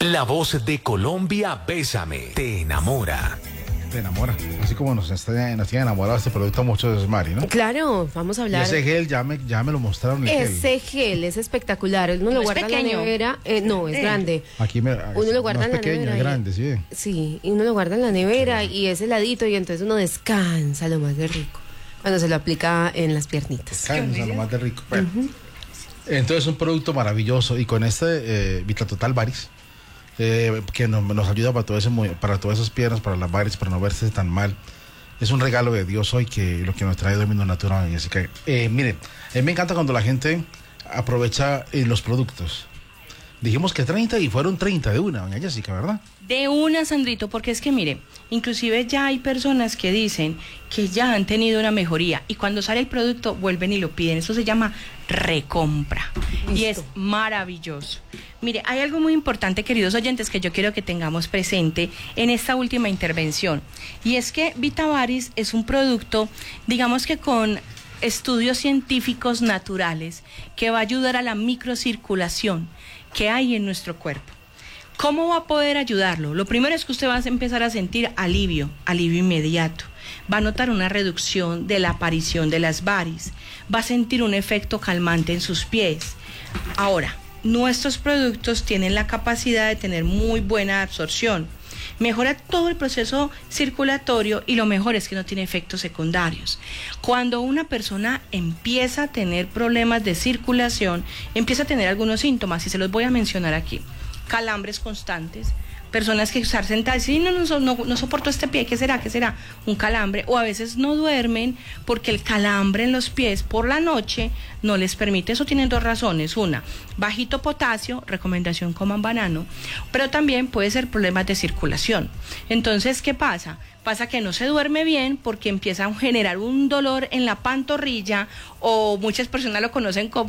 La voz de Colombia, Bésame, te enamora. Te enamora, así como nos tiene enamorado este producto mucho de Mari, ¿no? Claro, vamos a Y hablar. ese gel, ya me lo mostraron. Ese gel es espectacular. Uno lo guarda en la nevera. No, es grande. Uno lo guarda no en la pequeño, nevera. es grande, sí. Sí, y uno lo guarda en la nevera y es heladito y entonces uno descansa lo más de rico cuando se lo aplica en las piernitas. Cansa, lo más de rico. Bueno, entonces es un producto maravilloso y con este Vitatotal Varis, que nos ayuda para todas esas piernas, para las varices, para no verse tan mal. Es un regalo de Dios hoy, que lo que nos trae Domino Natural. Así que, miren, a mí me encanta cuando la gente aprovecha los productos. Dijimos que 30 y fueron 30 de una, doña Jessica, ¿verdad? De una, Sandrito, porque es que mire, inclusive ya hay personas que dicen que ya han tenido una mejoría y cuando sale el producto vuelven y lo piden. Eso se llama recompra. Listo. Y es maravilloso. Mire, hay algo muy importante, queridos oyentes, que yo quiero que tengamos presente en esta última intervención. Y es que Vitavaris es un producto, digamos que con estudios científicos naturales, que va a ayudar a la microcirculación que hay en nuestro cuerpo. ¿Cómo va a poder ayudarlo? Lo primero es que usted va a empezar a sentir alivio inmediato. Va a notar una reducción de la aparición de las varis. Va a sentir un efecto calmante en sus pies. Ahora, nuestros productos tienen la capacidad de tener muy buena absorción. Mejora todo el proceso circulatorio y lo mejor es que no tiene efectos secundarios. Cuando una persona empieza a tener problemas de circulación, empieza a tener algunos síntomas y se los voy a mencionar aquí. Calambres constantes, personas que estar sentadas y no soporto este pie, ¿qué será? Un calambre, o a veces no duermen porque el calambre en los pies por la noche no les permite. Eso tienen dos razones: una, bajito potasio, recomendación coman banano, pero también puede ser problemas de circulación. Entonces, ¿qué pasa? Pasa que no se duerme bien porque empieza a generar un dolor en la pantorrilla, o muchas personas lo conocen como